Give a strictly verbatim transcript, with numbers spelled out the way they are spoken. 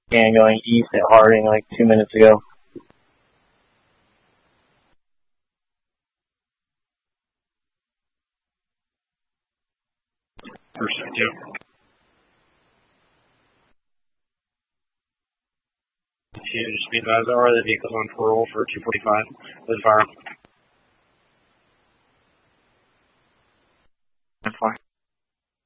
And going east at Harding like two minutes ago. Percent, yeah. Huge speed advisor, or the vehicle's on parole for two forty-five with fire.